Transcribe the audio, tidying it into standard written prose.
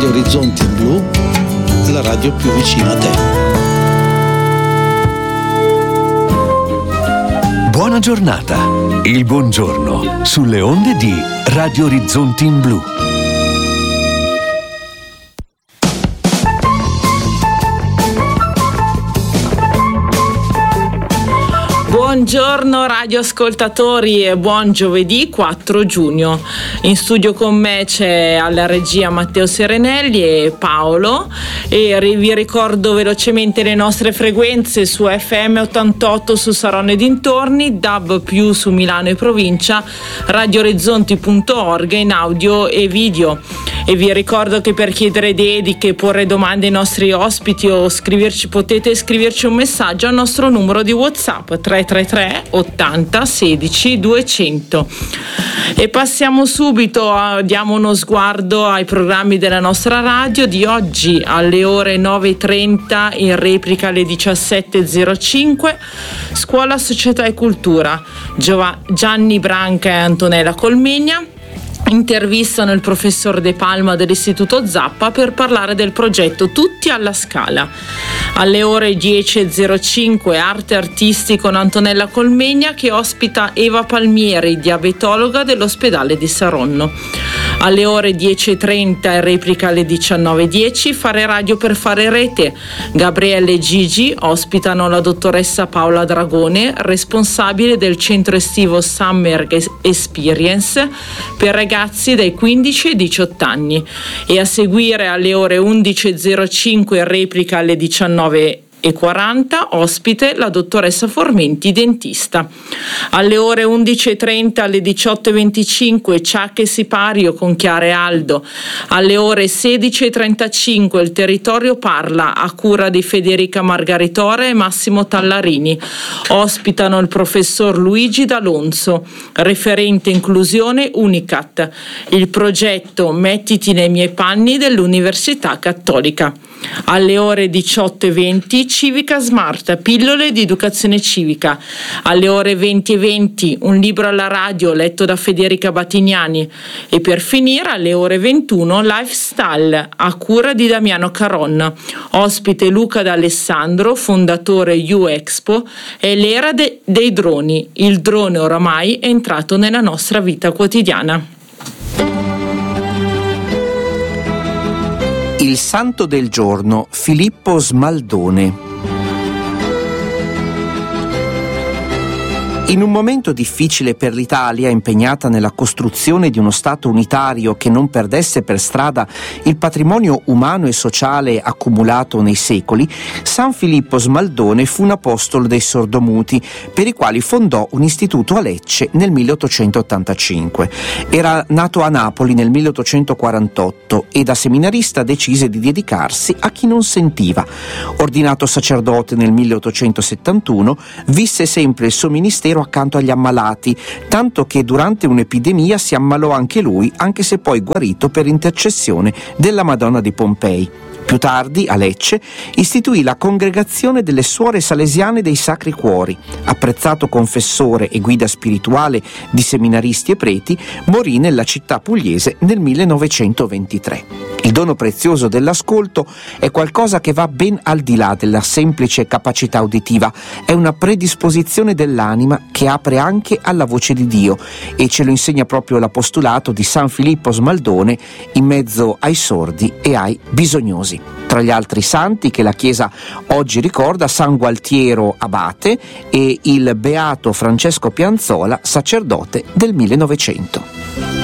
Radio Orizzonti Blu, la radio più vicina a te. Buona giornata, il buongiorno sulle onde di Radio Orizzonti in Blu. Buongiorno radioascoltatori e buon giovedì 4 giugno. In studio con me c'è alla regia Matteo Serenelli e Paolo, e vi ricordo velocemente le nostre frequenze: su FM 88 su Saronno e dintorni, DAB+ su Milano e provincia, radioorizzonti.org in audio e video. E vi ricordo che per chiedere dediche, porre domande ai nostri ospiti o potete scriverci un messaggio al nostro numero di WhatsApp 333 80 16 200. E passiamo subito, diamo uno sguardo ai programmi della nostra radio di oggi. Alle ore 9.30, in replica alle 17.05, Scuola, Società e Cultura, Gianni Branca e Antonella Colmegna intervistano il professor De Palma dell'Istituto Zappa per parlare del progetto Tutti alla Scala. Alle ore 10.05 Arte Artisti con Antonella Colmegna, che ospita Eva Palmieri, diabetologa dell'ospedale di Saronno. Alle ore 10.30 in replica alle 19.10 Fare radio per fare rete. Gabriele e Gigi ospitano la dottoressa Paola Dragone, responsabile del centro estivo Summer Experience per ragazzi dai 15 ai 18 anni. E a seguire alle ore 11.05 in replica alle 19.40 ospite la dottoressa Formenti, dentista. Alle ore 11.30 alle 18.25 Ciacca e Sipario con Chiara e Aldo. Alle ore 16.35 Il Territorio Parla, a cura di Federica Margaritora e Massimo Tallarini. Ospitano il professor Luigi D'Alonso, referente inclusione Unicat, il progetto Mettiti nei miei panni dell'Università Cattolica. Alle ore 18.20 Civica Smart, pillole di educazione civica. Alle ore 20.20 Un libro alla radio letto da Federica Battignani. E per finire alle ore 21 Lifestyle, a cura di Damiano Caron. Ospite Luca D'Alessandro, fondatore U-Expo, e l'era dei droni. Il drone oramai è entrato nella nostra vita quotidiana. Il santo del giorno, Filippo Smaldone. In un momento difficile per l'Italia, impegnata nella costruzione di uno Stato unitario che non perdesse per strada il patrimonio umano e sociale accumulato nei secoli, San Filippo Smaldone fu un apostolo dei sordomuti, per i quali fondò un istituto a Lecce nel 1885. Era nato a Napoli nel 1848 e da seminarista decise di dedicarsi a chi non sentiva. Ordinato sacerdote nel 1871, visse sempre il suo ministero accanto agli ammalati, tanto che durante un'epidemia si ammalò anche lui, anche se poi guarito per intercessione della Madonna di Pompei. Più tardi, a Lecce, istituì la Congregazione delle Suore Salesiane dei Sacri Cuori. Apprezzato confessore e guida spirituale di seminaristi e preti, morì nella città pugliese nel 1923. Il dono prezioso dell'ascolto è qualcosa che va ben al di là della semplice capacità uditiva. È una predisposizione dell'anima che apre anche alla voce di Dio, e ce lo insegna proprio l'apostolato di San Filippo Smaldone in mezzo ai sordi e ai bisognosi. Tra gli altri santi che la Chiesa oggi ricorda, San Gualtiero abate e il beato Francesco Pianzola, sacerdote del 1900.